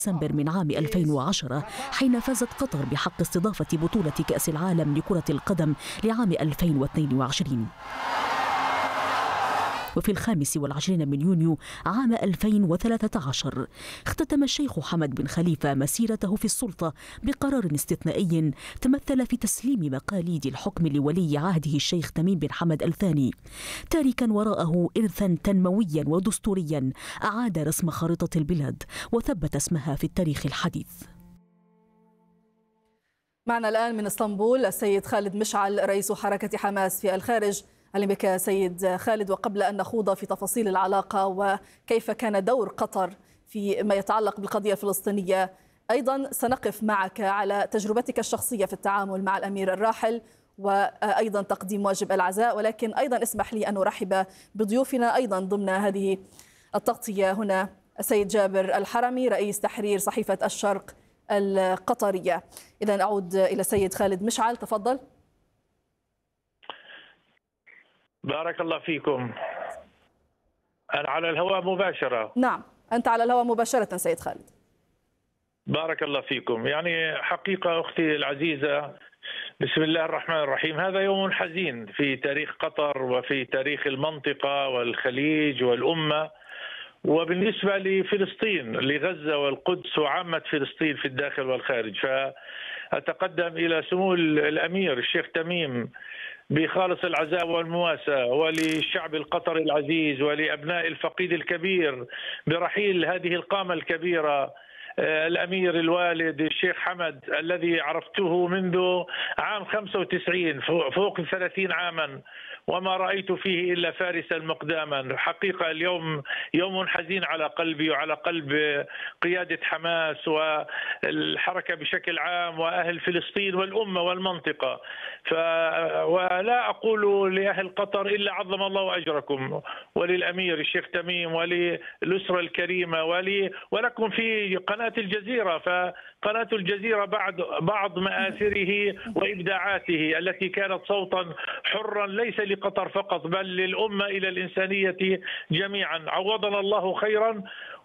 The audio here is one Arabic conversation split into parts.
ديسمبر من عام 2010 حين فازت قطر بحق استضافة بطولة كأس العالم لكرة القدم لعام 2022. وفي 25 من يونيو عام 2013 اختتم الشيخ حمد بن خليفة مسيرته في السلطة بقرار استثنائي تمثل في تسليم مقاليد الحكم لولي عهده الشيخ تميم بن حمد الثاني، تاركا وراءه إرثا تنمويا ودستوريا أعاد رسم خارطة البلاد وثبت اسمها في التاريخ الحديث. معنا الآن من اسطنبول السيد خالد مشعل رئيس حركة حماس في الخارج. أهلا بك سيد خالد. وقبل أن نخوض في تفاصيل العلاقة وكيف كان دور قطر فيما يتعلق بالقضية الفلسطينية، أيضا سنقف معك على تجربتك الشخصية في التعامل مع الأمير الراحل وأيضا تقديم واجب العزاء، ولكن أيضا اسمح لي أن أرحب بضيوفنا أيضا ضمن هذه التغطية هنا. السيد جابر الحرمي رئيس تحرير صحيفة الشرق القطرية. إذن أعود إلى السيد خالد مشعل، تفضل. بارك الله فيكم. أنا على الهواء مباشرة. نعم، أنت على الهواء مباشرة سيد خالد. بارك الله فيكم. يعني حقيقة أختي العزيزة، بسم الله الرحمن الرحيم، هذا يوم حزين في تاريخ قطر وفي تاريخ المنطقة والخليج والأمة، وبالنسبة لفلسطين، لغزة والقدس وعامة فلسطين في الداخل والخارج. فأتقدم إلى سمو الأمير الشيخ تميم بخالص العزاء والمواساة، وللشعب القطري العزيز ولأبناء الفقيد الكبير برحيل هذه القامة الكبيرة الأمير الوالد الشيخ حمد، الذي عرفته منذ عام 95 فوق 30 عاما، وما رأيت فيه إلا فارسا مقداما. حقيقة اليوم يوم حزين على قلبي وعلى قلب قيادة حماس والحركة بشكل عام وأهل فلسطين والأمة والمنطقة. ولا أقول لأهل قطر إلا عظم الله أجركم، وللأمير الشيخ تميم وللأسرة الكريمة ولكم في قناة الجزيرة. فقناة الجزيرة بعض مآثره وإبداعاته التي كانت صوتا حرا ليس لقطر فقط بل للأمة إلى الإنسانية جميعا. عوضنا الله خيرا،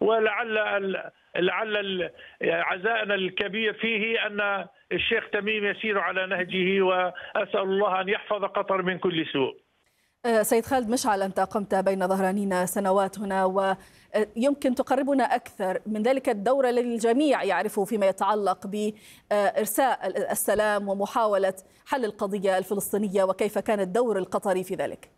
ولعل عزاءنا الكبير فيه أن الشيخ تميم يسير على نهجه، وأسأل الله أن يحفظ قطر من كل سوء. سيد خالد مشعل، أنت قمت بين ظهرانينا سنوات هنا، ويمكن تقربنا أكثر من ذلك الدور الذي الجميع يعرفه فيما يتعلق بإرساء السلام ومحاولة حل القضية الفلسطينية، وكيف كان الدور القطري في ذلك؟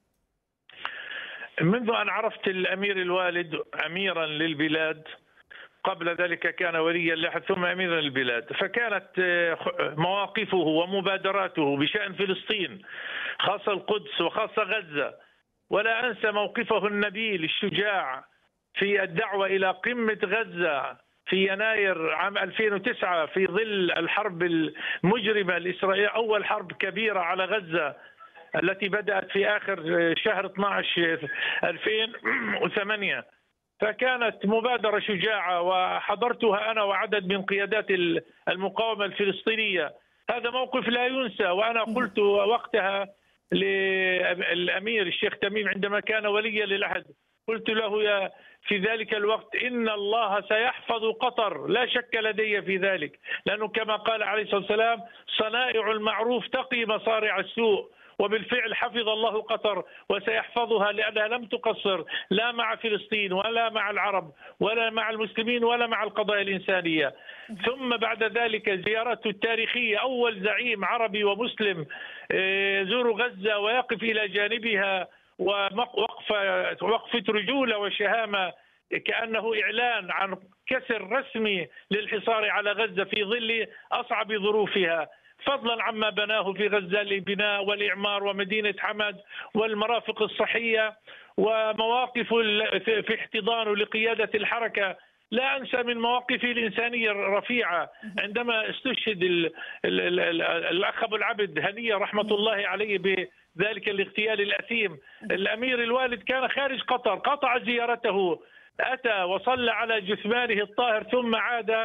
منذ أن عرفت الأمير الوالد أميرا للبلاد، قبل ذلك كان وليا لعهد ثم أميرا للبلاد، فكانت مواقفه ومبادراته بشأن فلسطين، خاصة القدس وخاصة غزة. ولا أنسى موقفه النبيل الشجاع في الدعوة إلى قمة غزة في يناير عام 2009 في ظل الحرب المجرمة الإسرائيلية، أول حرب كبيرة على غزة التي بدأت في آخر شهر 12 2008. فكانت مبادرة شجاعة وحضرتها أنا وعدد من قيادات المقاومة الفلسطينية. هذا موقف لا ينسى. وأنا قلت وقتها للأمير الشيخ تميم عندما كان وليا للعهد، قلت له في ذلك الوقت إن الله سيحفظ قطر، لا شك لدي في ذلك، لأنه كما قال عليه الصلاة والسلام صنائع المعروف تقي مصارع السوء. وبالفعل حفظ الله قطر وسيحفظها، لأنها لم تقصر لا مع فلسطين ولا مع العرب ولا مع المسلمين ولا مع القضايا الإنسانية. ثم بعد ذلك زيارته التاريخية، أول زعيم عربي ومسلم يزور غزة ويقف إلى جانبها، ووقفة رجولة وشهامة، كأنه إعلان عن كسر رسمي للحصار على غزة في ظل أصعب ظروفها، فضلا عما بناه في غزة لبناء والإعمار ومدينة حمد والمرافق الصحية، ومواقف في احتضانه لقيادة الحركة. لا أنسى من مواقفه الإنسانية الرفيعة عندما استشهد الأخ أبو العبد هنية رحمة الله عليه بذلك الاغتيال الأثيم. الأمير الوالد كان خارج قطر، قطع زيارته، أتى وصلى على جثمانه الطاهر ثم عاد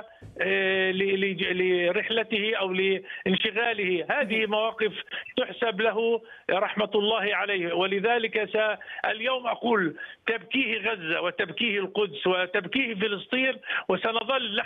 لرحلته أو لانشغاله. هذه مواقف تحسب له رحمة الله عليه. ولذلك اليوم أقول تبكيه غزة وتبكيه القدس وتبكيه فلسطين، وسنظل